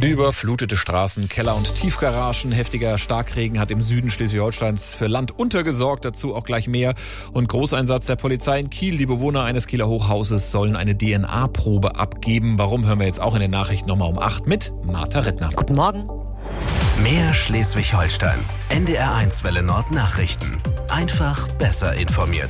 Überflutete Straßen, Keller und Tiefgaragen. Heftiger Starkregen hat im Süden Schleswig-Holsteins für Land untergesorgt. Dazu auch gleich mehr. Und Großeinsatz der Polizei in Kiel. Die Bewohner eines Kieler Hochhauses sollen eine DNA-Probe abgeben. Warum, hören wir jetzt auch in den Nachrichten nochmal um 8 mit Martha Rittner. Guten Morgen. Mehr Schleswig-Holstein. NDR1 Welle Nord Nachrichten. Einfach besser informiert.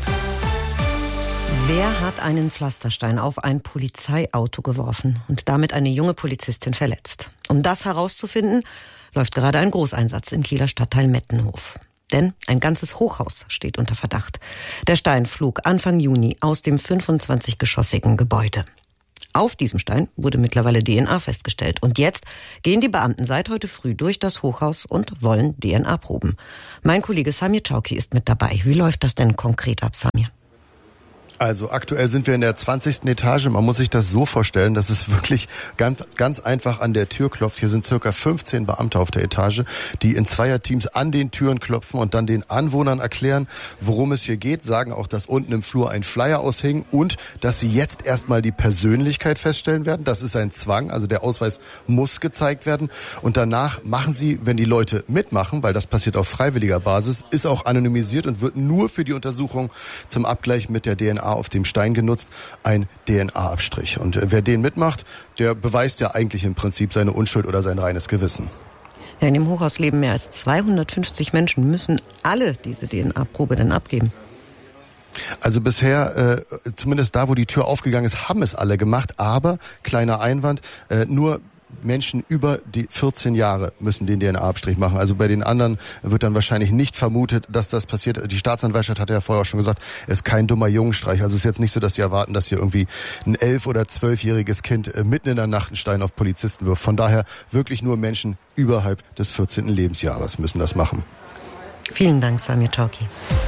Wer hat einen Pflasterstein auf ein Polizeiauto geworfen und damit eine junge Polizistin verletzt? Um das herauszufinden, läuft gerade ein Großeinsatz im Kieler Stadtteil Mettenhof. Denn ein ganzes Hochhaus steht unter Verdacht. Der Stein flog Anfang Juni aus dem 25-geschossigen Gebäude. Auf diesem Stein wurde mittlerweile DNA festgestellt. Und jetzt gehen die Beamten seit heute früh durch das Hochhaus und wollen DNA-Proben. Mein Kollege Samir Chauki ist mit dabei. Wie läuft das denn konkret ab, Samir? Also aktuell sind wir in der 20. Etage. Man muss sich das so vorstellen, dass es wirklich ganz einfach an der Tür klopft. Hier sind circa 15 Beamte auf der Etage, die in Zweierteams an den Türen klopfen und dann den Anwohnern erklären, worum es hier geht. Sagen auch, dass unten im Flur ein Flyer aushing und dass sie jetzt erstmal die Persönlichkeit feststellen werden. Das ist ein Zwang, also der Ausweis muss gezeigt werden. Und danach machen sie, wenn die Leute mitmachen, weil das passiert auf freiwilliger Basis, ist auch anonymisiert und wird nur für die Untersuchung zum Abgleich mit der DNA auf dem Stein genutzt, ein DNA-Abstrich. Und wer den mitmacht, der beweist ja eigentlich im Prinzip seine Unschuld oder sein reines Gewissen. Ja, in dem Hochhaus leben mehr als 250 Menschen. Müssen alle diese DNA-Probe denn abgeben? Also bisher, zumindest da, wo die Tür aufgegangen ist, haben es alle gemacht. Aber, kleiner Einwand, nur Menschen über die 14 Jahre müssen den DNA-Abstrich machen. Also bei den anderen wird dann wahrscheinlich nicht vermutet, dass das passiert. Die Staatsanwaltschaft hat ja vorher auch schon gesagt, es ist kein dummer Jungenstreich. Also es ist jetzt nicht so, dass sie erwarten, dass hier irgendwie ein 11- oder 12-jähriges Kind mitten in der Nacht einen Stein auf Polizisten wirft. Von daher wirklich nur Menschen überhalb des 14. Lebensjahres müssen das machen. Vielen Dank, Samir Chauki.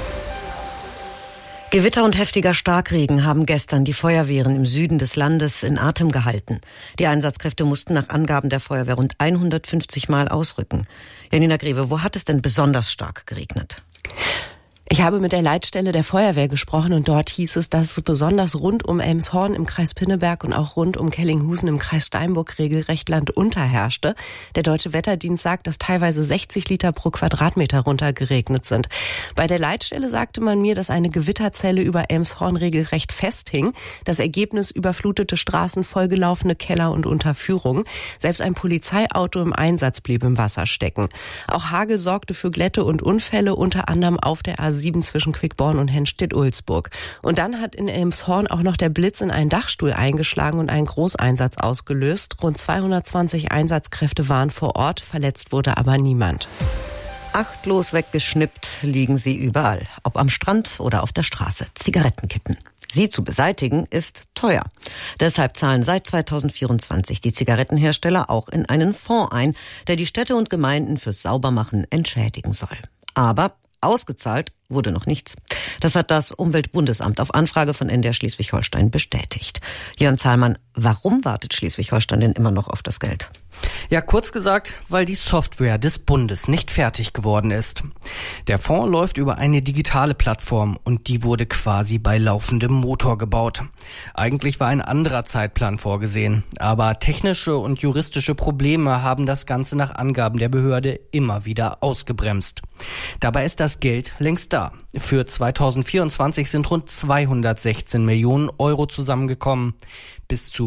Gewitter und heftiger Starkregen haben gestern die Feuerwehren im Süden des Landes in Atem gehalten. Die Einsatzkräfte mussten nach Angaben der Feuerwehr rund 150 Mal ausrücken. Janina Greve, wo hat es denn besonders stark geregnet? Ich habe mit der Leitstelle der Feuerwehr gesprochen und dort hieß es, dass es besonders rund um Elmshorn im Kreis Pinneberg und auch rund um Kellinghusen im Kreis Steinburg regelrecht landunter herrschte. Der Deutsche Wetterdienst sagt, dass teilweise 60 Liter pro Quadratmeter runtergeregnet sind. Bei der Leitstelle sagte man mir, dass eine Gewitterzelle über Elmshorn regelrecht festhing. Das Ergebnis: überflutete Straßen, vollgelaufene Keller und Unterführung. Selbst ein Polizeiauto im Einsatz blieb im Wasser stecken. Auch Hagel sorgte für Glätte und Unfälle, unter anderem auf der A7 zwischen Quickborn und Hennstedt-Ulzburg. Und dann hat in Elmshorn auch noch der Blitz in einen Dachstuhl eingeschlagen und einen Großeinsatz ausgelöst. Rund 220 Einsatzkräfte waren vor Ort, verletzt wurde aber niemand. Achtlos weggeschnippt liegen sie überall, ob am Strand oder auf der Straße. Zigarettenkippen. Sie zu beseitigen ist teuer. Deshalb zahlen seit 2024 die Zigarettenhersteller auch in einen Fonds ein, der die Städte und Gemeinden fürs Saubermachen entschädigen soll. Aber ausgezahlt wurde noch nichts. Das hat das Umweltbundesamt auf Anfrage von NDR Schleswig-Holstein bestätigt. Jörn Zahlmann, warum wartet Schleswig-Holstein denn immer noch auf das Geld? Ja, kurz gesagt, weil die Software des Bundes nicht fertig geworden ist. Der Fonds läuft über eine digitale Plattform und die wurde quasi bei laufendem Motor gebaut. Eigentlich war ein anderer Zeitplan vorgesehen, aber technische und juristische Probleme haben das Ganze nach Angaben der Behörde immer wieder ausgebremst. Dabei ist das Geld längst da. Für 2024 sind rund 216 Millionen Euro zusammengekommen. Bis zu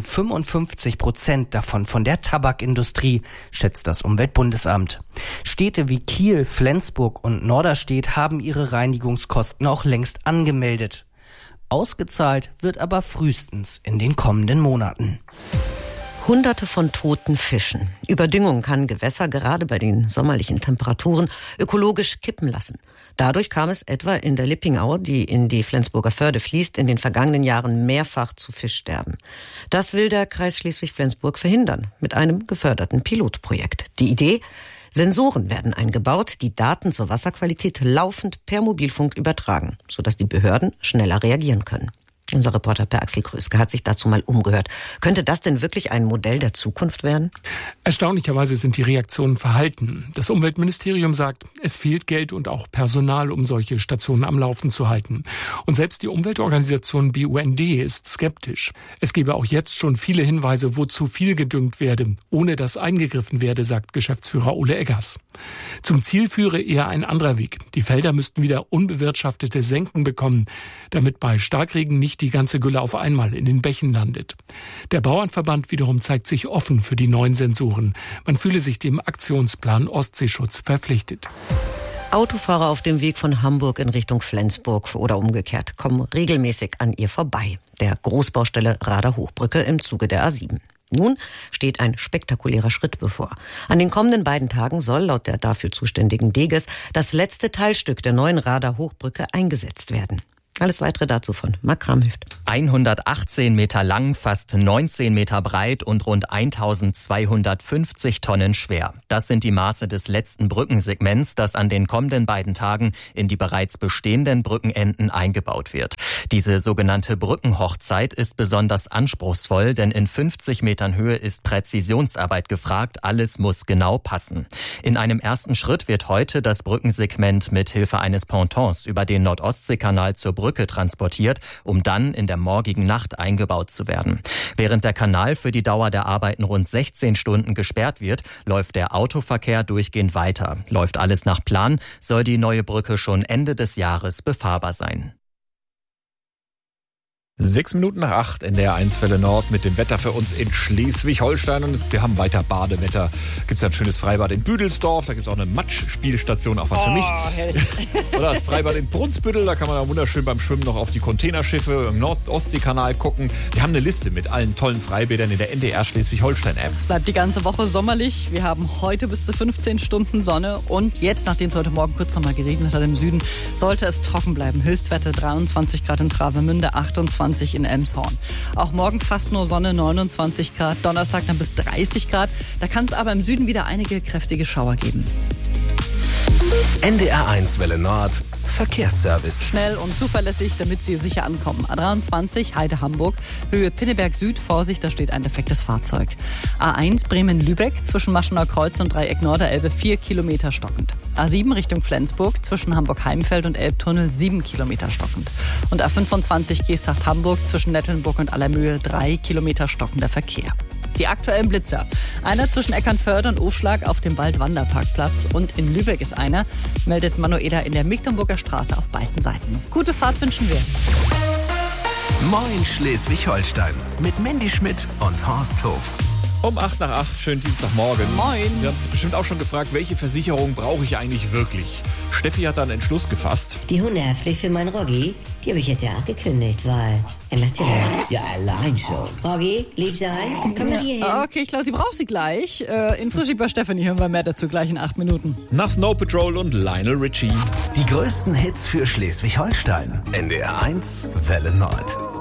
55% davon von der Tabakindustrie, schätzt das Umweltbundesamt. Städte wie Kiel, Flensburg und Norderstedt haben ihre Reinigungskosten auch längst angemeldet. Ausgezahlt wird aber frühestens in den kommenden Monaten. Hunderte von toten Fischen. Überdüngung kann Gewässer gerade bei den sommerlichen Temperaturen ökologisch kippen lassen. Dadurch kam es etwa in der Lippingau, die in die Flensburger Förde fließt, in den vergangenen Jahren mehrfach zu Fischsterben. Das will der Kreis Schleswig-Flensburg verhindern mit einem geförderten Pilotprojekt. Die Idee: Sensoren werden eingebaut, die Daten zur Wasserqualität laufend per Mobilfunk übertragen, sodass die Behörden schneller reagieren können. Unser Reporter Per Axel Kröske hat sich dazu mal umgehört. Könnte das denn wirklich ein Modell der Zukunft werden? Erstaunlicherweise sind die Reaktionen verhalten. Das Umweltministerium sagt, es fehlt Geld und auch Personal, um solche Stationen am Laufen zu halten. Und selbst die Umweltorganisation BUND ist skeptisch. Es gebe auch jetzt schon viele Hinweise, wo zu viel gedüngt werde, ohne dass eingegriffen werde, sagt Geschäftsführer Ole Eggers. Zum Ziel führe eher ein anderer Weg. Die Felder müssten wieder unbewirtschaftete Senken bekommen, damit bei Starkregen nicht die ganze Gülle auf einmal in den Bächen landet. Der Bauernverband wiederum zeigt sich offen für die neuen Sensoren. Man fühle sich dem Aktionsplan Ostseeschutz verpflichtet. Autofahrer auf dem Weg von Hamburg in Richtung Flensburg oder umgekehrt kommen regelmäßig an ihr vorbei. Der Großbaustelle Rader Hochbrücke im Zuge der A7. Nun steht ein spektakulärer Schritt bevor. An den kommenden beiden Tagen soll laut der dafür zuständigen Deges das letzte Teilstück der neuen Rader Hochbrücke eingesetzt werden. Alles Weitere dazu von Marc Kramhüft. 118 Meter lang, fast 19 Meter breit und rund 1250 Tonnen schwer. Das sind die Maße des letzten Brückensegments, das an den kommenden beiden Tagen in die bereits bestehenden Brückenenden eingebaut wird. Diese sogenannte Brückenhochzeit ist besonders anspruchsvoll, denn in 50 Metern Höhe ist Präzisionsarbeit gefragt. Alles muss genau passen. In einem ersten Schritt wird heute das Brückensegment mit Hilfe eines Pontons über den Nord-Ostsee-Kanal zur Brücke transportiert, um dann in der morgigen Nacht eingebaut zu werden. Während der Kanal für die Dauer der Arbeiten rund 16 Stunden gesperrt wird, läuft der Autoverkehr durchgehend weiter. Läuft alles nach Plan, soll die neue Brücke schon Ende des Jahres befahrbar sein. 6 Minuten nach 8 in der 1 Welle Nord mit dem Wetter für uns in Schleswig-Holstein. Und wir haben weiter Badewetter. Gibt es ein schönes Freibad in Büdelsdorf. Da gibt es auch eine Matschspielstation, auch was für mich. Oder das Freibad in Brunsbüttel. Da kann man da wunderschön beim Schwimmen noch auf die Containerschiffe im Nord-Ostsee-Kanal gucken. Wir haben eine Liste mit allen tollen Freibädern in der NDR Schleswig-Holstein-App. Es bleibt die ganze Woche sommerlich. Wir haben heute bis zu 15 Stunden Sonne. Und jetzt, nachdem es heute Morgen kurz noch mal geregnet hat im Süden, sollte es trocken bleiben. Höchstwerte 23 Grad in Travemünde, 28 in Elmshorn. Auch morgen fast nur Sonne, 29 Grad. Donnerstag dann bis 30 Grad. Da kann es aber im Süden wieder einige kräftige Schauer geben. NDR 1 Welle Nord Verkehrsservice. Schnell und zuverlässig, damit Sie sicher ankommen. A23 Heide-Hamburg, Höhe Pinneberg Süd. Vorsicht, da steht ein defektes Fahrzeug. A1 Bremen-Lübeck, zwischen Maschener Kreuz und Dreieck Norderelbe 4 Kilometer stockend. A7 Richtung Flensburg, zwischen Hamburg-Heimfeld und Elbtunnel 7 Kilometer stockend. Und A25 Geesthacht-Hamburg, zwischen Nettelnburg und Allermühe 3 Kilometer stockender Verkehr. Die aktuellen Blitzer. Einer zwischen Eckernförde und Aufschlag auf dem Waldwanderparkplatz. Und in Lübeck ist einer, meldet Manuela in der Mecklenburger Straße auf beiden Seiten. Gute Fahrt wünschen wir. Moin Schleswig-Holstein mit Mandy Schmidt und Horst Hof. Um 8 nach 8, schönen Dienstagmorgen. Moin. Wir haben uns bestimmt auch schon gefragt, welche Versicherung brauche ich eigentlich wirklich? Steffi hat dann einen Entschluss gefasst. Die Hundehaftpflicht für meinen Roggi, die habe ich jetzt ja auch gekündigt, weil er macht ja nichts. Ja, allein schon. Roggi, lieb sein, komm mal hier hin. Okay, ich glaube, sie braucht sie gleich. In Frühstück bei Stefanie hören wir mehr dazu gleich in 8 Minuten. Nach Snow Patrol und Lionel Richie. Die größten Hits für Schleswig-Holstein. NDR 1 Welle Nord.